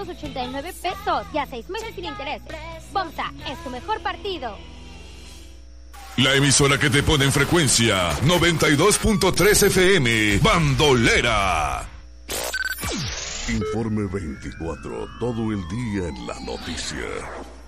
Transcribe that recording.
289 pesos y a 6 meses sin intereses. FOMSA es tu mejor partido. La emisora que te pone en frecuencia 92.3 FM, Bandolera. Informe 24, todo el día en la noticia.